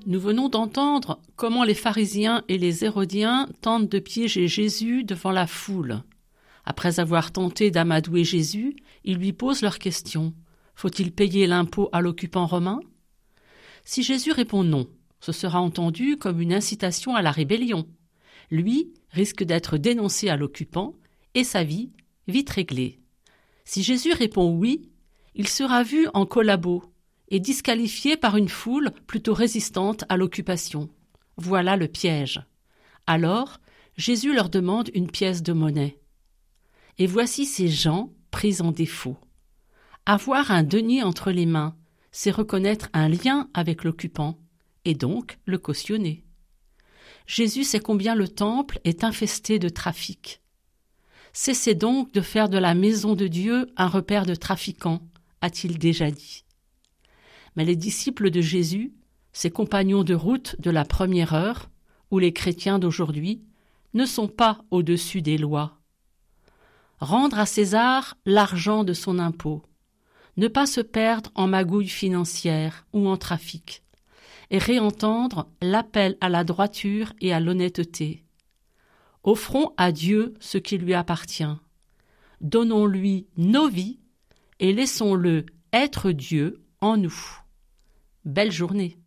Nous venons d'entendre comment les pharisiens et les hérodiens tentent de piéger Jésus devant la foule. Après avoir tenté d'amadouer Jésus, ils lui posent leur question. Faut-il payer l'impôt à l'occupant romain ? Si Jésus répond non, ce sera entendu comme une incitation à la rébellion. Lui risque d'être dénoncé à l'occupant et sa vie vite réglée. Si Jésus répond oui, il sera vu en collabo et disqualifié par une foule plutôt résistante à l'occupation. Voilà le piège. Alors, Jésus leur demande une pièce de monnaie. Et voici ces gens pris en défaut. Avoir un denier entre les mains, c'est reconnaître un lien avec l'occupant, et donc le cautionner. Jésus sait combien le temple est infesté de trafic. Cessez donc de faire de la maison de Dieu un repère de trafiquants, a-t-il déjà dit. Mais les disciples de Jésus, ses compagnons de route de la première heure, ou les chrétiens d'aujourd'hui, ne sont pas au-dessus des lois. Rendre à César l'argent de son impôt, ne pas se perdre en magouilles financières ou en trafic, et réentendre l'appel à la droiture et à l'honnêteté. Offrons à Dieu ce qui lui appartient. Donnons-lui nos vies et laissons-le être Dieu en nous. Belle journée.